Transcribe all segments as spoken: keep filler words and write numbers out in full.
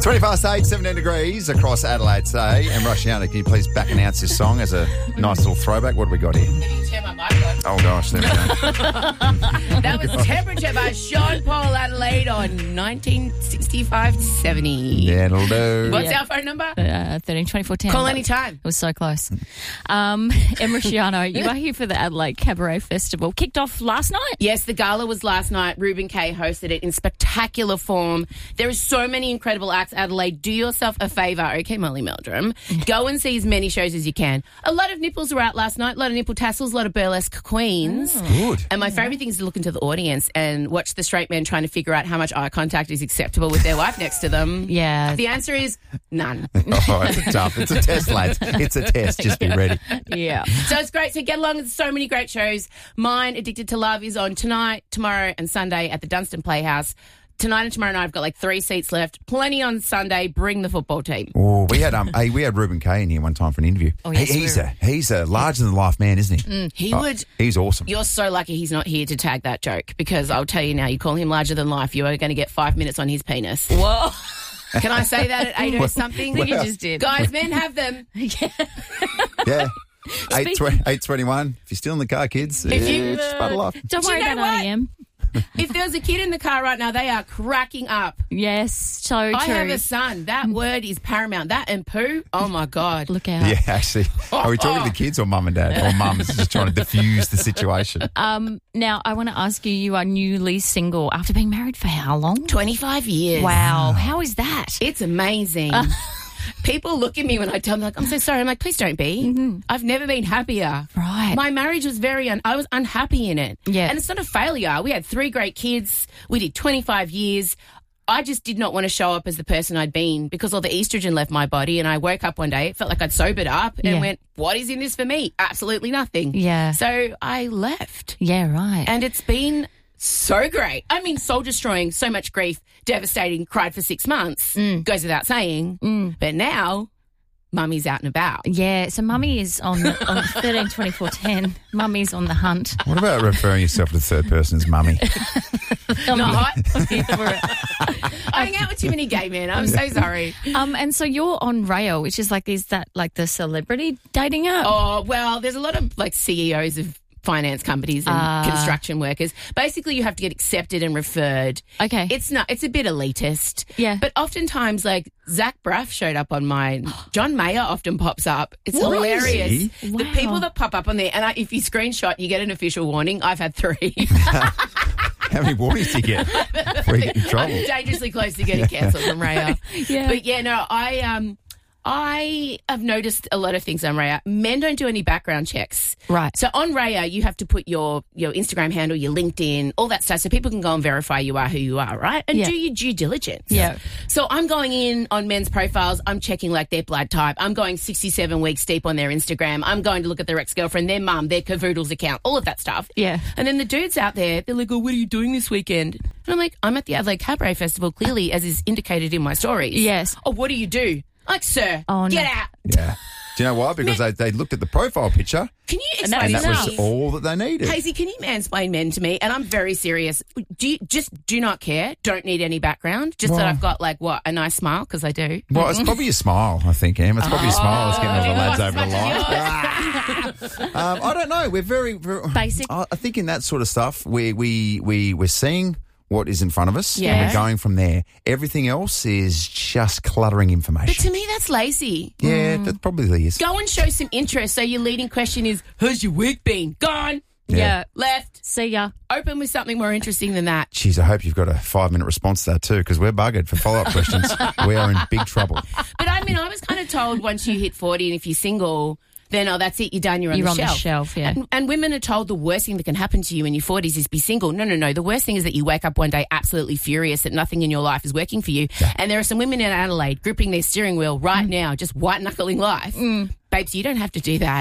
twenty past eight, seventeen degrees across Adelaide today. And Rusciano, can you please back announce this song as a nice little throwback? What have we got here? If you turn my mic on. Oh, gosh, there we go. That was Temperature by Sean Paul Adelaide on nineteen sixty-five to seventy. Yeah, it'll do. What's Yeah. our phone number? Uh, thirteen twenty-four ten. Call anytime. It was so close. Um, Emriciano, you are here for the Adelaide Cabaret Festival. Kicked off last night. Yes, the gala was last night. Ruben K hosted it in spectacular form. There are so many incredible acts, Adelaide. Do yourself a favour, okay, Molly Meldrum. Go and see as many shows as you can. A lot of nipples were out last night, a lot of nipple tassels, a lot of burlesque queens. Good. And my favourite thing is to look into the audience and watch the straight men trying to figure out how much eye contact is acceptable with their wife next to them. Yeah. The answer is none. Oh, it's tough. It's a test, lads. It's a test. Just be ready. Yeah. So it's great. So get along with so many great shows. Mine, Addicted to Love, is on tonight, tomorrow and Sunday at the Dunstan Playhouse. Tonight and tomorrow night, I've got like three seats left. Plenty on Sunday. Bring the football team. Oh, we had um, hey, we had Ruben K in here one time for an interview. Oh, yes, he, he's we a he's a larger than life man, isn't he? Mm, he Oh, would. He's awesome. You're so lucky he's not here to tag that joke, because I'll tell you now, you call him larger than life, you are going to get five minutes on his penis. Whoa. Can I say that at eight or something? I think you just did. Guys, men have them. Yeah. Eight tw- eight twenty one. If you're still in the car, kids, If yeah, you- just buddle off. Don't Do you worry know about what? I M. If there's a kid in the car right now, they are cracking up. Yes, so true. I have a son. That word is paramount. That and poo, oh my God. Look out. Yeah, actually. Are we talking to the kids or mum and dad? Or mum's just trying to diffuse the situation? Um, now, I want to ask you, you are newly single after being married for how long? twenty-five years. Wow. How is that? It's amazing. People look at me when I tell them, like, I'm so sorry. I'm like, please don't be. Mm-hmm. I've never been happier. Right. My marriage was very, un- I was unhappy in it. Yeah. And it's not a failure. We had three great kids. We did twenty-five years. I just did not want to show up as the person I'd been because all the estrogen left my body. And I woke up one day, it felt like I'd sobered up and Yeah. went, what is in this for me? Absolutely nothing. Yeah. So I left. Yeah, right. And it's been so great. I mean, soul destroying, so much grief, devastating, cried for six months, Mm. goes without saying. But now, mummy's out and about. Yeah, so Mummy is on on thirteen twenty-four ten. Mummy's on the hunt. What about referring yourself to the third person as mummy? I'm Not hot. here for it. I hang out with too many gay men. I'm so sorry. Um, and so you're on Rayo, which is like, is that like the celebrity dating app? Oh, well, there's a lot of like C E Os of finance companies and Ah. construction workers. Basically, you have to get accepted and referred. Okay. It's not, it's a bit elitist. Yeah. But oftentimes, like, Zach Braff showed up on mine. John Mayer often pops up. It's What? hilarious. Really? The Wow. people that pop up on there, and I, if you screenshot, you get an official warning. I've had three. How many warnings do you get before you get in trouble? I'm dangerously close to getting cancelled from Raya. Yeah. But yeah, no, I um I have noticed a lot of things on Raya. Men don't do any background checks. Right. So on Raya, you have to put your your Instagram handle, your LinkedIn, all that stuff, so people can go and verify you are who you are, right? And Yeah. do your due diligence. Yeah. So I'm going in on men's profiles. I'm checking like their blood type. I'm going sixty-seven weeks deep on their Instagram. I'm going to look at their ex-girlfriend, their mum, their Cavoodles account, all of that stuff. Yeah. And then the dudes out there, they're like, oh, what are you doing this weekend? And I'm like, I'm at the Adelaide Cabaret Festival, clearly, as is indicated in my stories. Yes. Oh, what do you do? Like, sir, Oh, get no. out. Yeah. Do you know why? Because they, they looked at the profile picture Can you And that explain and is that this was to me? all that they needed. Hazy, can you mansplain men to me? And I'm very serious. Do you just do not care? Don't need any background? Just that Well- I've got, like, what, a nice smile? Because I do. Well, it's probably your smile, I think, Em. It's probably your smile that's getting all the Oh, lads as over the much line. um, I don't know. We're very, very Basic. I, I think in that sort of stuff, we we we we're seeing what is in front of us. Yeah. And we're going from there. Everything else is just cluttering But information. to me, that's lazy. yeah, that probably is. Go and show some interest. So your leading question is, how's your week been? Gone. Yeah. Yeah. Left. See ya. Open with something more interesting than that. Jeez, I hope you've got a five minute response to that too, because we're buggered for follow up questions. We are in big trouble. But I mean, I was kind of told once you hit forty and if you're single, then, oh, that's it, you're done, you're on, You're the, on the shelf. shelf, yeah. And, and women are told the worst thing that can happen to you in your forties is be single. No, no, no. The worst thing is that you wake up one day absolutely furious that nothing in your life is working for you. And there are some women in Adelaide gripping their steering wheel right now, just white-knuckling life. Babes, you don't have to do that.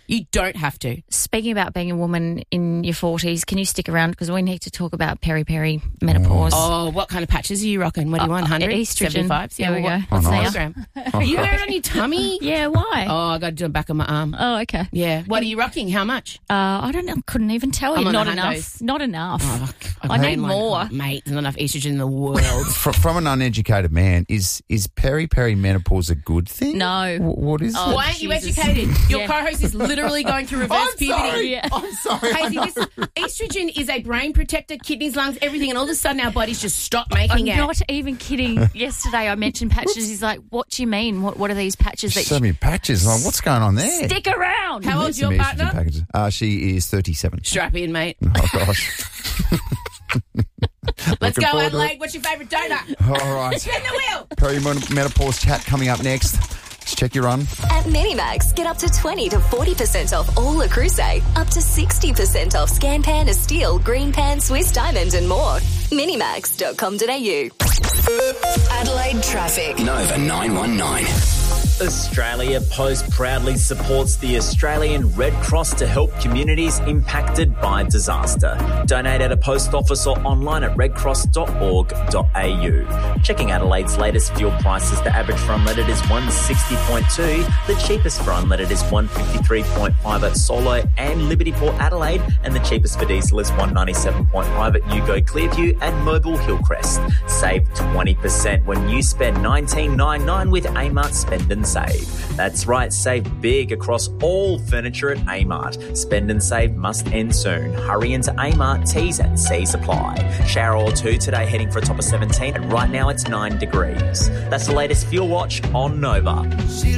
You don't have to. Speaking about being a woman in your forties, can you stick around because we need to talk about peri-peri menopause. Oh, what kind of patches are you rocking? What do you want, one hundred? Estrogen. seventy-five? There we what, go. What's Oh, the nice. program? Are you wearing it on your tummy? Yeah, why? Oh, I got to do it back on my arm. Oh, okay. Yeah. What are you rocking? How much? Uh, I don't know. Couldn't even tell you. I'm on Not the enough. hundos. Not enough. Oh, I need ain't like, more. oh, mate, there's not enough estrogen in the world. Fr- From an uneducated man, is is peri-peri menopause a good thing? No. Wh- what is Oh, it? Why aren't you Jesus. educated? Your Yeah. co-host is literally going through reverse I'm puberty. sorry. Yeah. I'm sorry. I Hazy, know. this, estrogen is a brain protector, kidneys, lungs, everything, and all of a sudden our bodies just stop making I'm it. not even kidding. Yesterday I mentioned patches. He's like, what do you mean? What What are these patches that So you many patches. Like, what's going on there? stick around? How There's old's your some estrogen partner? packages. Uh, she is thirty-seven. Strap in, mate. Oh, gosh. Let's Looking go, forward to Adelaide. What's your favourite donut? All right. Spin the wheel. Perimenopause chat coming up next. Let's check your run. At Minimax, get up to twenty to forty percent off all Le Creuset, up to sixty percent off Scan Pan, Steel, Green Pan, Swiss Diamond and more. Minimax dot com dot a u. Adelaide traffic. Nova nine one nine. Australia Post proudly supports the Australian Red Cross to help communities impacted by disaster. Donate at a post office or online at red cross dot org dot a u. Checking Adelaide's latest fuel prices, the average for unleaded is one sixty point two, the cheapest for unleaded is one fifty-three point five at Solo and Liberty Port Adelaide, and the cheapest for diesel is one ninety-seven point five at Yugo Clearview and Mobile Hillcrest. Save twenty percent when you spend nineteen ninety-nine with Amart Spend and Save. That's right, save big across all furniture at Amart. Spend and save must end soon. Hurry into Amart, T's and C's apply. Shower or two today, heading for a top of seventeen, and right now it's nine degrees. That's the latest Fuel Watch on Nova.